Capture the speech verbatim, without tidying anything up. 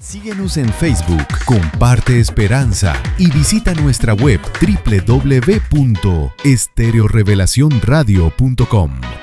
Síguenos en Facebook, comparte esperanza y visita nuestra web doble u doble u doble u punto estereo revelación radio punto com.